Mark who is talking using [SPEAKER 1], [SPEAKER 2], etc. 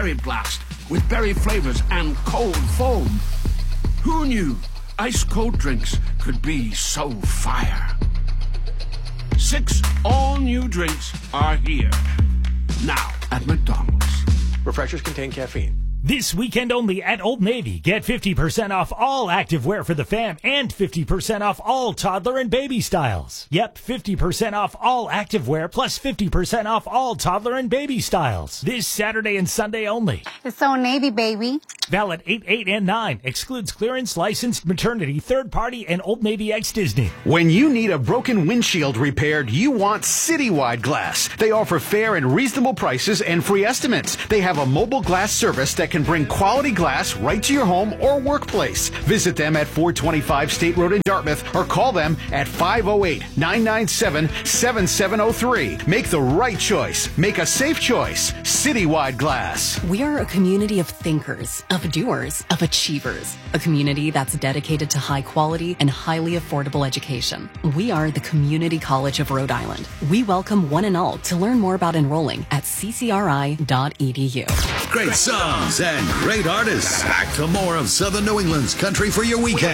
[SPEAKER 1] Berry Blast with berry flavors and cold foam. Who knew ice cold drinks could be so fire? 6 all-new drinks are here. Now at McDonald's.
[SPEAKER 2] Refreshers contain caffeine.
[SPEAKER 3] This weekend only at Old Navy. Get 50% off all activewear for the fam and 50% off all toddler and baby styles. Yep, 50% off all activewear plus 50% off all toddler and baby styles. This Saturday and Sunday only.
[SPEAKER 4] It's Old Navy, baby.
[SPEAKER 3] Valid 8, 8, and 9. Excludes clearance, licensed, maternity, third party, and Old Navy X Disney.
[SPEAKER 5] When you need a broken windshield repaired, you want Citywide Glass. They offer fair and reasonable prices and free estimates. They have a mobile glass service that can bring quality glass right to your home or workplace. Visit them at 425 State Road in Dartmouth or call them at 508-997-7703. Make the right choice. Make a safe choice. Citywide Glass.
[SPEAKER 6] We are a community of thinkers, of doers, of achievers. A community that's dedicated to high quality and highly affordable education. We are the Community College of Rhode Island. We welcome one and all to learn more about enrolling at ccri.edu.
[SPEAKER 7] Great songs and great artists. Back to more of Southern New England's country for your weekend.